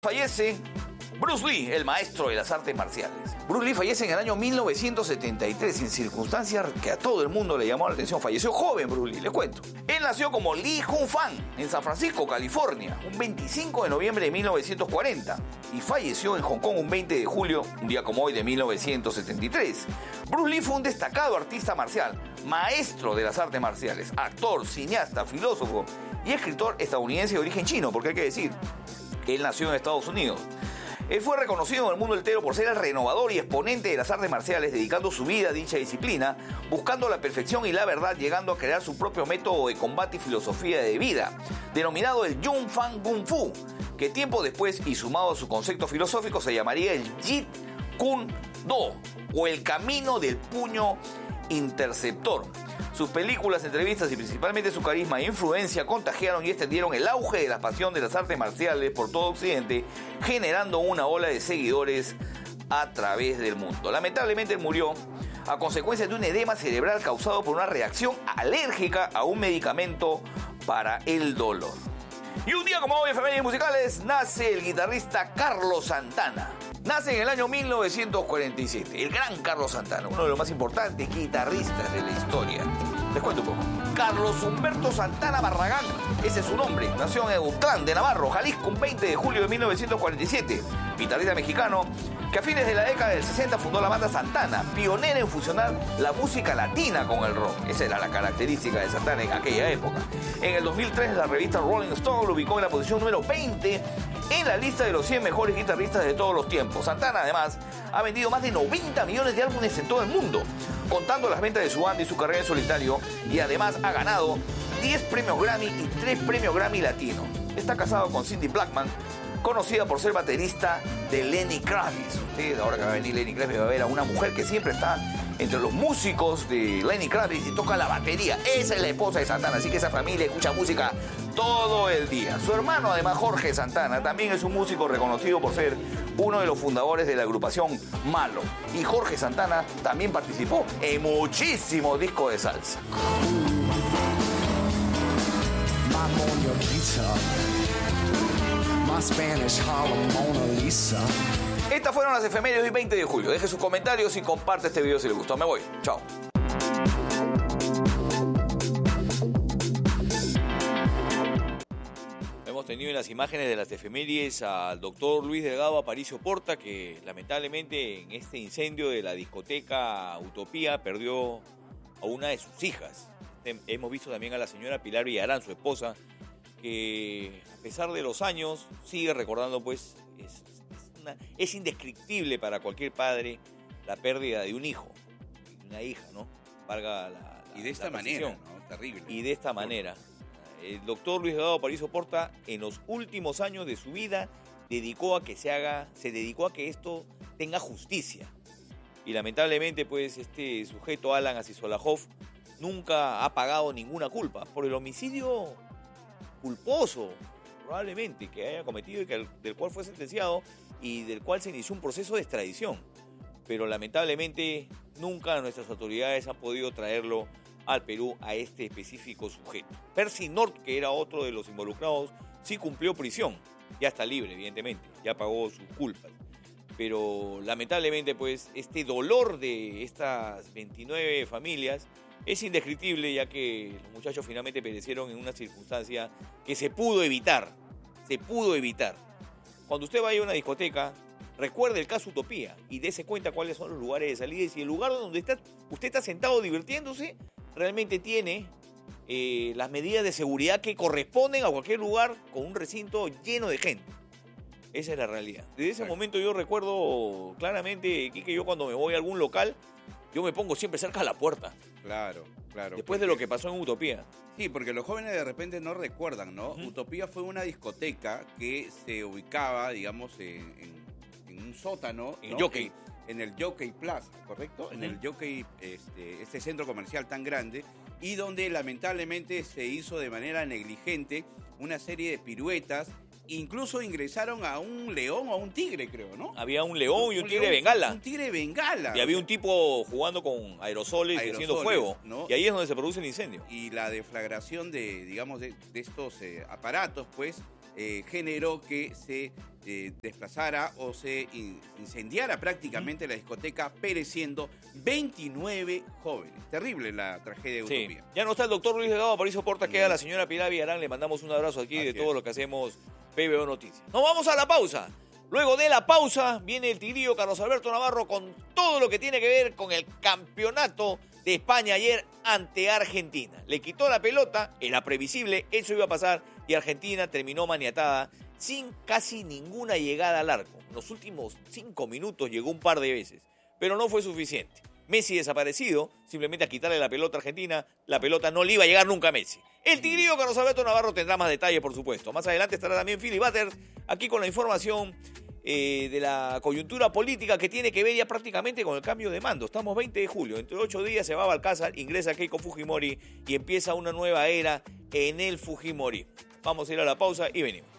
Fallece Bruce Lee, el maestro de las artes marciales. Bruce Lee fallece en el año 1973 en circunstancias que a todo el mundo le llamó la atención. Falleció joven Bruce Lee, les cuento. Él nació como Lee Jun Fan en San Francisco, California, un 25 de noviembre de 1940 y falleció en Hong Kong un 20 de julio, un día como hoy de 1973. Bruce Lee fue un destacado artista marcial, maestro de las artes marciales, actor, cineasta, filósofo y escritor estadounidense de origen chino, porque hay que decir, él nació en Estados Unidos. Él fue reconocido en el mundo entero por ser el renovador y exponente de las artes marciales, dedicando su vida a dicha disciplina, buscando la perfección y la verdad, llegando a crear su propio método de combate y filosofía de vida, denominado el Jung Fan Kung Fu, que tiempo después, y sumado a su concepto filosófico, se llamaría el Jeet Kune Do, o el camino del puño interceptor. Sus películas, entrevistas y principalmente su carisma e influencia contagiaron y extendieron el auge de la pasión de las artes marciales por todo Occidente, generando una ola de seguidores a través del mundo. Lamentablemente él murió a consecuencia de un edema cerebral causado por una reacción alérgica a un medicamento para el dolor. Y un día como hoy en Efemérides Musicales nace el guitarrista Carlos Santana. Nace en el año 1947, el gran Carlos Santana, uno de los más importantes guitarristas de la historia. Les cuento un poco. Carlos Humberto Santana Barragán, ese es su nombre. Nació en Eutlán de Navarro, Jalisco, un 20 de julio de 1947. Guitarrista mexicano que a fines de la década del 60 fundó la banda Santana, pionera en fusionar la música latina con el rock. Esa era la característica de Santana en aquella época. En el 2003, la revista Rolling Stone lo ubicó en la posición número 20 en la lista de los 100 mejores guitarristas de todos los tiempos. Santana, además, ha vendido más de 90 millones de álbumes en todo el mundo, contando las ventas de su banda y su carrera en solitario, y además ha ganado 10 premios Grammy y 3 premios Grammy Latino. Está casado con Cindy Blackman, conocida por ser baterista de Lenny Kravitz. Usted, ahora que va a venir Lenny Kravitz, va a ver a una mujer que siempre está entre los músicos de Lenny Kravitz y toca la batería. Esa es la esposa de Santana, así que esa familia escucha música todo el día. Su hermano, además, Jorge Santana, también es un músico reconocido por ser uno de los fundadores de la agrupación Malo. Y Jorge Santana también participó en muchísimos discos de salsa. Estas fueron las efemérides del 20 de julio. Deje sus comentarios y comparte este video si le gustó. Me voy. Chao. Hemos tenido en las imágenes de las efemérides al doctor Luis Delgado Aparicio Porta, que lamentablemente en este incendio de la discoteca Utopía perdió a una de sus hijas. Hemos visto también a la señora Pilar Villarán, su esposa, que a pesar de los años sigue recordando, pues es indescriptible para cualquier padre la pérdida de un hijo, de una hija, ¿no? Valga y de esta manera, ¿no? Terrible. Y de esta manera. El doctor Luis Delgado Aparicio Porta, en los últimos años de su vida, se dedicó a que esto tenga justicia. Y lamentablemente, pues, este sujeto, Alan Asisolajov, nunca ha pagado ninguna culpa por el homicidio culposo, probablemente, que haya cometido y del cual fue sentenciado y del cual se inició un proceso de extradición. Pero lamentablemente nunca nuestras autoridades han podido traerlo al Perú a este específico sujeto. Percy North, que era otro de los involucrados, sí cumplió prisión. Ya está libre, evidentemente, ya pagó sus culpas. Pero lamentablemente, pues, este dolor de estas 29 familias es indescriptible, ya que los muchachos finalmente perecieron en una circunstancia que se pudo evitar. Se pudo evitar. Cuando usted vaya a una discoteca, recuerde el caso Utopía y dése cuenta cuáles son los lugares de salida y si el lugar donde usted está sentado divirtiéndose realmente tiene las medidas de seguridad que corresponden a cualquier lugar con un recinto lleno de gente. Esa es la realidad. Desde ese momento yo recuerdo claramente, Quique, yo cuando me voy a algún local, yo me pongo siempre cerca de la puerta. Claro. Después de lo que pasó en Utopía. Sí, porque los jóvenes de repente no recuerdan, ¿no? Utopía fue una discoteca que se ubicaba, digamos, en un sótano, en ¿no? el Jockey. En el Jockey Plaza, ¿correcto? En el Jockey, este centro comercial tan grande, y donde lamentablemente se hizo de manera negligente una serie de piruetas. Incluso ingresaron a un león o a un tigre, creo, ¿no? Había un león y un tigre de bengala. Un tigre de bengala. Y había un tipo jugando con aerosoles y haciendo fuego, ¿no? Y ahí es donde se produce el incendio. Y la deflagración de estos aparatos, pues, generó que se desplazara o se incendiara prácticamente la discoteca, pereciendo 29 jóvenes. Terrible la tragedia de Utopía. Sí. Ya no está el doctor Luis Delgado Aparicio Porta, queda la señora Pilar Villarán. Le mandamos un abrazo aquí de todo lo que hacemos PBO Noticias. Nos vamos a la pausa. Luego de la pausa viene el tigrillo Carlos Alberto Navarro con todo lo que tiene que ver con el campeonato de España ayer ante Argentina. Le quitó la pelota, era previsible, eso iba a pasar, y Argentina terminó maniatada sin casi ninguna llegada al arco. En los últimos 5 minutos llegó un par de veces, pero no fue suficiente. Messi desaparecido, simplemente a quitarle la pelota a Argentina, la pelota no le iba a llegar nunca a Messi. El tigrillo Carlos Alberto Navarro tendrá más detalles, por supuesto. Más adelante estará también Philly Butter, aquí con la información de la coyuntura política que tiene que ver ya prácticamente con el cambio de mando. Estamos 20 de julio, entre 8 días se va a Balcázar, ingresa Keiko Fujimori y empieza una nueva era en el Fujimori. Vamos a ir a la pausa y venimos.